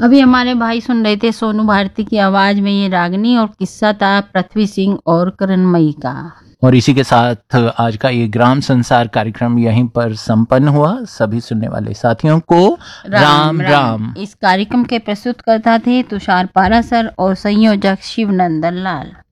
अभी हमारे भाई सुन रहे थे सोनू भारती की आवाज में ये रागनी, और किस्सा था पृथ्वी सिंह और करणमयी का। और इसी के साथ आज का ये ग्राम संसार कार्यक्रम यहीं पर संपन्न हुआ। सभी सुनने वाले साथियों को राम राम। इस कार्यक्रम के प्रस्तुतकर्ता थे तुषार पारासर और संयोजक शिवनंदन लाल।